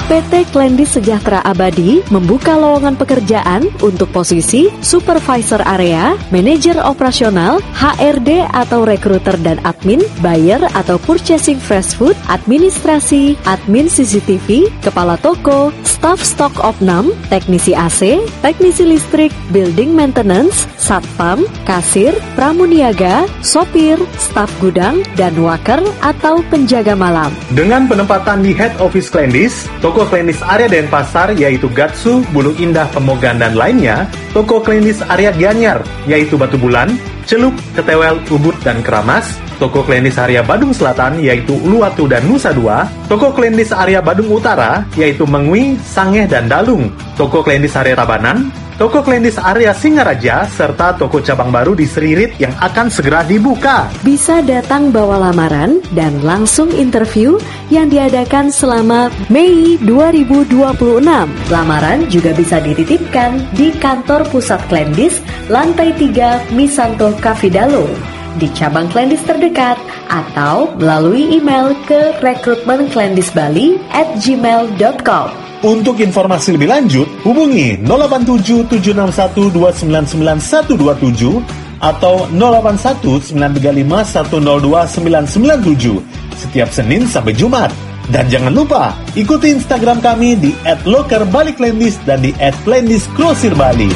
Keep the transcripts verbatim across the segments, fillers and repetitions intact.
P T Kleindis Sejahtera Abadi membuka lowongan pekerjaan untuk posisi Supervisor Area, Manajer Operasional, H R D atau Rekruter dan Admin, Buyer atau Purchasing Fresh Food, Administrasi, Admin C C T V, Kepala Toko, Staf Stok Opnam, Teknisi A C, Teknisi Listrik, Building Maintenance, Satpam, Kasir, Pramuniaga, Sopir, Staf Gudang, dan Waker atau Penjaga Malam. Dengan penempatan di Head Office Kleindis, Toko Kleindis Area Denpasar yaitu Gatsu, Bulu Indah, Pemogan, dan lainnya, Toko Kleindis Area Gianyar yaitu Batu Bulan, Celup, Ketewel, Ubud, dan Keramas, Toko Kleindis Area Badung Selatan yaitu Uluwatu dan Nusa Dua, Toko Kleindis Area Badung Utara yaitu Mengwi, Sangeh, dan Dalung, Toko Kleindis Area Tabanan, Toko Kleindis Area Singaraja, serta toko cabang baru di Seririt yang akan segera dibuka. Bisa datang bawa lamaran dan langsung interview yang diadakan selama Mei dua ribu dua puluh enam. Lamaran juga bisa dititipkan di kantor pusat Kleindis, lantai tiga Misanto Cafidalo, di cabang Kleindis terdekat, atau melalui email ke rekrutmenkleindisbali at gmail dot com. Untuk informasi lebih lanjut, hubungi nol delapan tujuh tujuh enam satu dua sembilan sembilan satu dua tujuh atau nol delapan satu sembilan tiga lima satu nol dua sembilan sembilan tujuh setiap Senin sampai Jumat. Dan jangan lupa, ikuti Instagram kami di et loker bali kleindis dan di et kleindis grosir bali.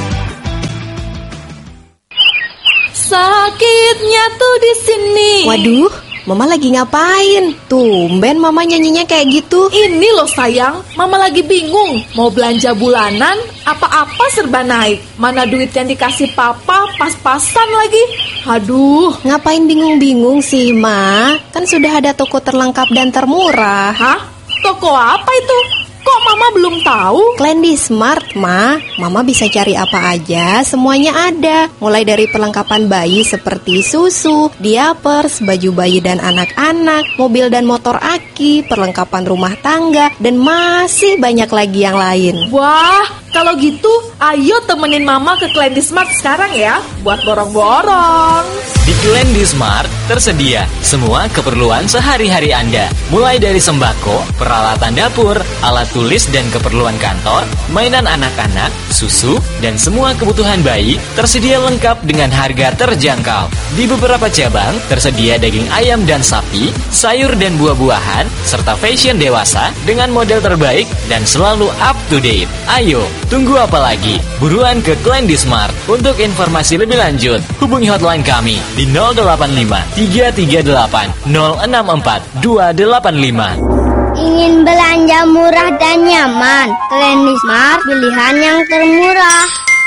Sakitnya tuh di sini. Waduh, Mama lagi ngapain? Tumben Mama nyanyinya kayak gitu. Ini loh sayang, Mama lagi bingung. Mau belanja bulanan, apa-apa serba naik. Mana duit yang dikasih Papa pas-pasan lagi. Aduh. Ngapain bingung-bingung sih, Ma? Kan sudah ada toko terlengkap dan termurah. Hah? Toko apa itu? Kok Mama belum tahu? Kleindis Mart, Ma. Mama bisa cari apa aja, semuanya ada. Mulai dari perlengkapan bayi seperti susu, diapers, baju bayi dan anak-anak, mobil dan motor aki, perlengkapan rumah tangga, dan masih banyak lagi yang lain. Wah, kalau gitu ayo temenin Mama ke Kleindis Mart sekarang ya, buat borong-borong. Di Kleindis Mart tersedia semua keperluan sehari-hari Anda, mulai dari sembako, peralatan dapur, alat tulis dan keperluan kantor, mainan anak-anak, susu, dan semua kebutuhan bayi tersedia lengkap dengan harga terjangkau. Di beberapa cabang tersedia daging ayam dan sapi, sayur dan buah-buahan, serta fashion dewasa dengan model terbaik dan selalu up to date. Ayo, tunggu apa lagi? Buruan ke Kleindis Mart. Untuk informasi lebih lanjut, hubungi hotline kami di nol delapan lima tiga tiga delapan nol enam empat dua delapan lima. Ingin belanja murah dan nyaman? Kleindis Mart, pilihan yang termurah.